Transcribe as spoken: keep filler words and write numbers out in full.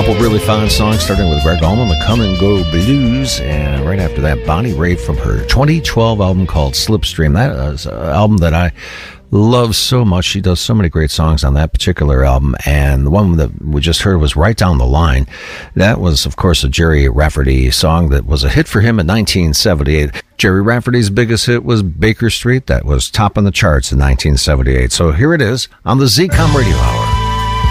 couple really fine songs, starting with Greg Allman, the Come and Go Blues, and right after that, Bonnie Raitt from her twenty twelve album called Slipstream. That is an album that I love so much. She does so many great songs on that particular album, and the one that we just heard was Right Down the Line. That was, of course, a Jerry Rafferty song that was a hit for him in nineteen seventy-eight. Jerry Rafferty's biggest hit was Baker Street. That was top on the charts in nineteen seventy-eight. So here it is on the Z COM Radio Hour.